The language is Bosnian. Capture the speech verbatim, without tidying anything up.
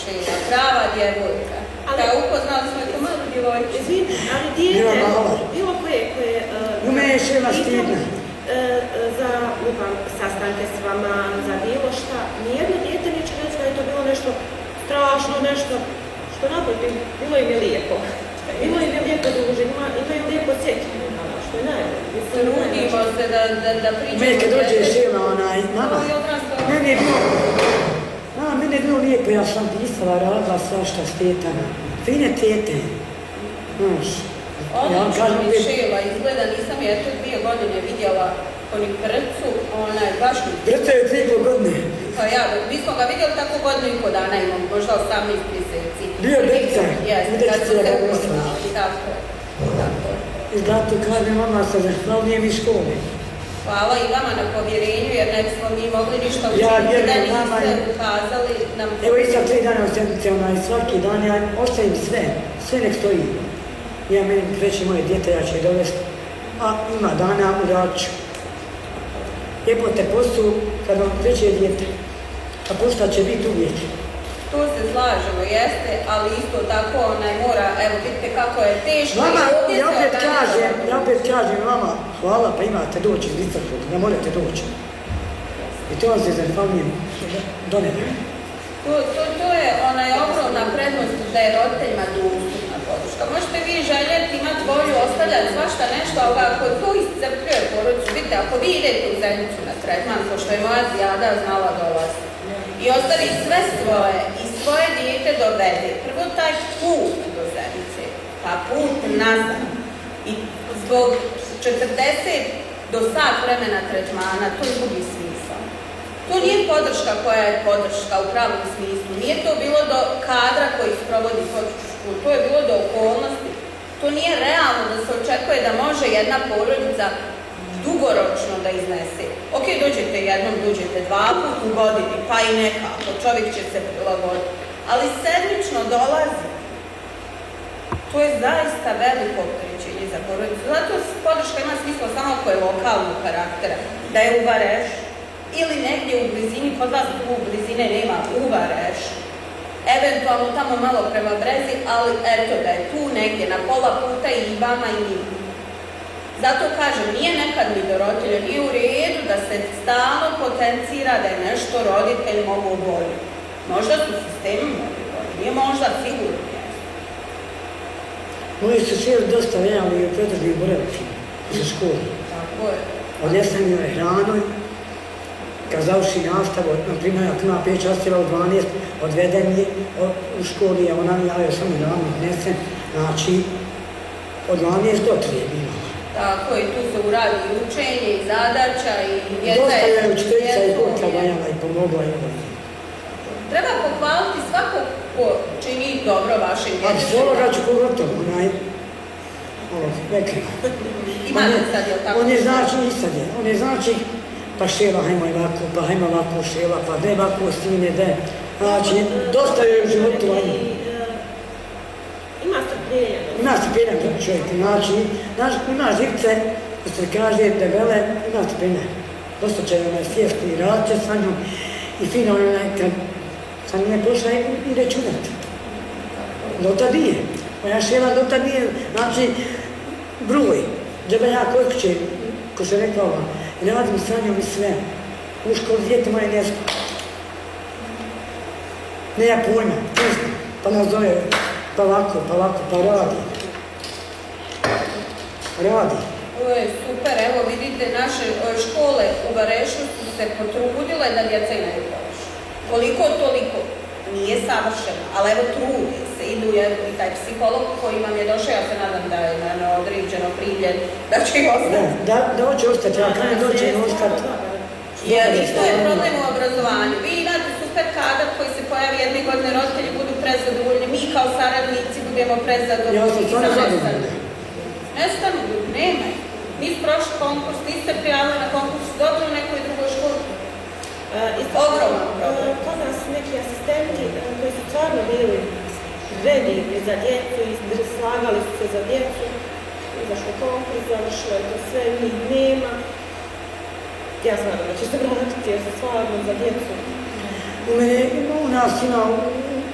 Šila, prava djevojka. Da, upoznali smo je tu malu djevojku. Izvini, ali dijete, bilo koje, koje... U mene je Šila stidna. Za, lupam, sastanke s vama, za bilo šta, nijedno dijete neće reći da je to bilo nešto strašno, nešto što naprotiv, bilo im je lijepo. Bilo im je lijepo druženje, imaju lijepo sjećanje, što je najbolje. Trudimo se da, da, da pričamo. Mene kad dođe Šila, onaj, mama, meni je bilo, mama, meni je bilo lijepo, ja sam pisala, radila svašta s tetama. Fine tete, znaš. Odlično mi Šila izgleda, nisam je tu dvije godine vidjela onih prcu, onaj, baš mi... Prca je tri i pol godine. Pa ja, mi smo ga vidjeli tako godinu i po dana imam, možda osamnaest mjeseci. Bio Prca, jeste, kad su se upoznali, tako, tako. I zato kaže mama se zahvaljujem iz škole. Hvala i vama na povjerenju, jer ne smo mi mogli ništa učiniti, da niste ukazali nam... Evo i sad tri dana u sedmice, onaj, svaki dan ja ostavim sve, sve nek stoji. Ja meni kreće moje djete, ja ću je dovesti, a ima dana u raču. Lijepo te postu kad vam kreće djete, a posta će biti uvijek. Tu se slažemo, jeste, ali isto tako onaj mora, evo vidite kako je teško. Mama, ja opet kažem, ja opet kažem, mama, hvala, pa imate doći iz Visokog, ne morate doći. I to vam se zahvaljujem donedje. To, to, to je onaj ogromna prednost da je roditeljima dostupna podrška. Možete vi željeti imati volju, ostavljati svašta nešto, ali ako to iscrpljuje porodicu, vidite, ako vi idete u Zenicu na tretman, pošto je moja Zijada znala dolaziti, i ostavi sve svoje i svoje dijete dovede, prvo taj put do Zenice, pa put nazad. I zbog četrdeset do sat vremena tretmana, to izgubi smisao. To nije podrška koja je podrška u pravom smislu. Nije to bilo do kadra koji sprovodi podršku, to je bilo do okolnosti. To nije realno da se očekuje da može jedna porodica dugoročno da iznese. Ok, dođete jednom, dođete dva put u godini, pa i nekako, čovjek će se prilagoditi. Ali sedmično dolazi. To je zaista veliko opterećenje za porodicu. Zato podrška ima smisla samo ako je lokalnog karaktera. Da je u Varešu. Ili negdje u blizini, kod vas tu u blizine nema, u Varešu. Eventualno tamo malo prema Brezi, ali eto da je tu negdje na pola puta i vama i njima. Zato kažem, nije nekad ni do roditelja, nije u redu da se stalno potencira da je nešto roditelj mogu bolje. Možda su sistemi mogu bolje, nije možda sigurno. Moji su svi dosta vejali u predržnim boravcima za školu. Tako je. Odnesem joj hranoj, kad završi nastavu, na primjer, ako ima pet časova u dvanaest, odvedem je u školi, a ona mi javio samo da vam odnesem, znači, od dvanaest do tri je bilo. Tako i tu se uradi i učenje, i zadaća, i djeca... Dosta je učiteljica i gorka valjala i pomogla i ovo. Treba pohvaliti svako ko čini dobro vašim djetetom. A svoga ću pogotovo, onaj, ovo, vekri. Imate sad, jel tako? On je znači, i sad je, on je znači, pa ševa, hajmo ovako, pa hajmo ovako ševa, pa de ovako stine, de. Znači, dosta je u životu, hajmo. Ima strpljenja. Ima strpljenja čovjek, znači, ima živce, ko se kaže, debele, ima strpljenja. Dosta će onaj sjesti i radit će sa njom i fino onaj, kad sam ne pošla i računati. Dotad nije. Moja ševa dotad nije, znači, broj. Džaba ja kod kuće, ko se rekla ova, radim sa njom i sve. U školu djete moje ne zna. Nema pojma, ne zna. Pa nas zove, pa ovako, pa ovako, pa radi. Radi. Ovo je super, evo vidite, naše škole u Varešu su se potrudile da djeca imaju podršku. Koliko toliko, nije savršeno, ali evo trudi se, idu i taj psiholog koji vam je došao, ja se nadam da je na određeno primljen, da će i ostati. Da, da hoće ostati, ja kada doće i ostati. Jer isto je problem u obrazovanju. Vi imate super kadar koji se pojavi jedne godine, roditelji budu prezadovoljni, mi kao saradnici budemo prezadovoljni. Ja sam stvarno zadovoljni. Nestanu, nema. Mi smo prošli konkurs, niste prijavili na konkurs, dobro u nekoj drugoj školi. Ogromno problem. Kod nas neki asistenti koji su stvarno bili predivni za djecu i slagali su se za djecu. Izašlo konkurs, završilo je to sve, njih nema. Ja znam da će se vratiti jer se stvarno za djecu. U mene, u nas ima